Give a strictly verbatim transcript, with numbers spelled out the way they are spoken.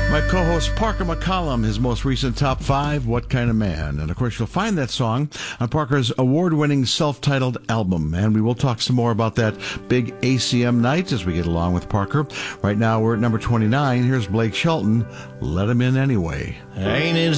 My co-host Parker McCollum, his most recent top five, What Kind of Man? And of course, you'll find that song on Parker's award-winning self-titled album. And we will talk some more about that big A C M night as we get along with Parker. Right now, we're at number twenty-nine. Here's Blake Shelton, Let Him In Anyway. Ain't it